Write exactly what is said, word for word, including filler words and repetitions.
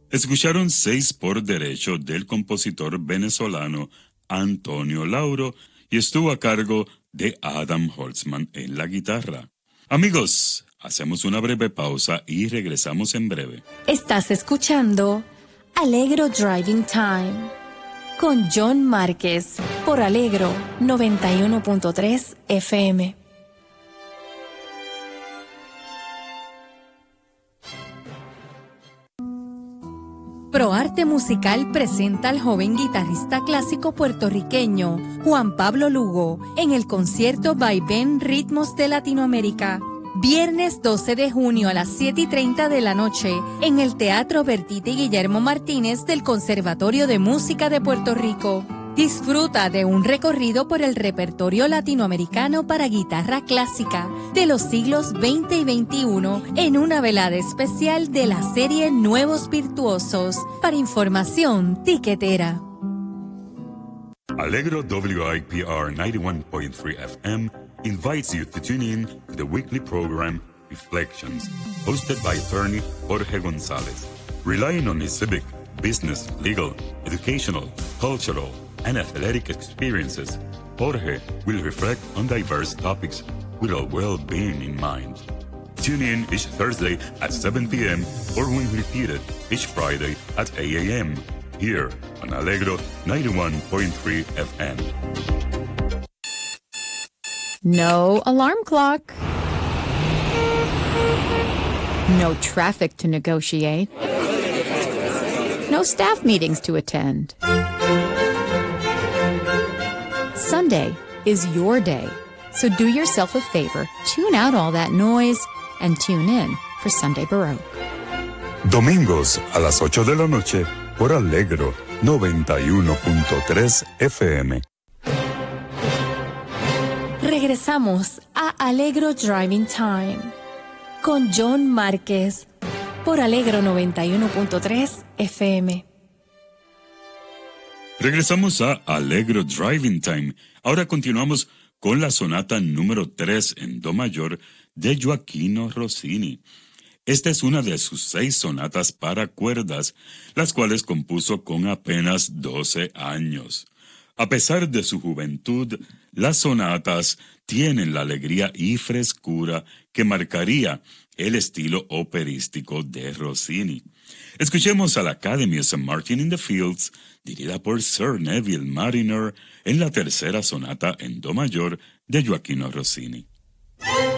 Escucharon Seis por Derecho del compositor venezolano Antonio Lauro y estuvo a cargo de Adam Holtzman en la guitarra. Amigos, hacemos una breve pausa y regresamos en breve. Estás escuchando Alegro Driving Time con John Márquez por Alegro noventa y uno punto tres F M. ProArte Musical presenta al joven guitarrista clásico puertorriqueño Juan Pablo Lugo en el concierto Vaivén Ritmos de Latinoamérica. Viernes doce de junio a las siete y treinta de la noche en el Teatro Bertita y Guillermo Martínez del Conservatorio de Música de Puerto Rico. Disfruta de un recorrido por el repertorio latinoamericano para guitarra clásica de los siglos veinte y veintiuno en una velada especial de la serie Nuevos Virtuosos. Para información, tiquetera. Alegro W I P R ninety-one point three F M invites you to tune in to the weekly program Reflections, hosted by attorney Jorge Gonzalez. Relying on his civic, business, legal, educational, cultural, and athletic experiences, Jorge will reflect on diverse topics with our well-being in mind. Tune in each Thursday at seven p.m. or when repeated each Friday at eight a.m. here on Alegro ninety-one point three F M. No alarm clock. No traffic to negotiate. No staff meetings to attend. Sunday is your day, so do yourself a favor, tune out all that noise, and tune in for Sunday Baroque. Domingos a las ocho de la noche por Alegro noventa y uno punto tres F M. Regresamos a Alegro Driving Time con John Márquez por Alegro noventa y uno punto tres F M. Regresamos a Alegro Driving Time. Ahora continuamos con la sonata número tres en do mayor de Gioachino Rossini. Esta es una de sus seis sonatas para cuerdas, las cuales compuso con apenas doce años. A pesar de su juventud, las sonatas tienen la alegría y frescura que marcaría el estilo operístico de Rossini. Escuchemos a la Academy of Saint Martin in the Fields, dirigida por Sir Neville Marriner, en la tercera sonata en do mayor de Gioachino Rossini.